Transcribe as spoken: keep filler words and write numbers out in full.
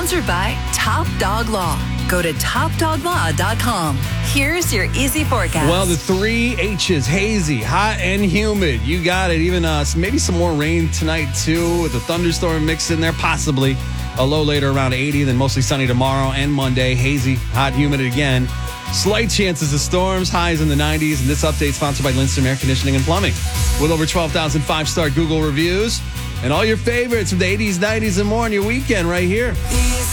Sponsored by Top Dog Law. Go to top dog law dot com. Here's your easy forecast. Well, the three H's, hazy, hot, and humid. You got it. Even uh, maybe some more rain tonight, too, with a thunderstorm mix in there, possibly. A low later around eighty, then mostly sunny tomorrow and Monday. Hazy, hot, humid again. Slight chances of storms, highs in the nineties. And this update sponsored by Lindstrom Air Conditioning and Plumbing. With over twelve thousand five-star Google reviews and all your favorites from the eighties, nineties, and more on your weekend right here.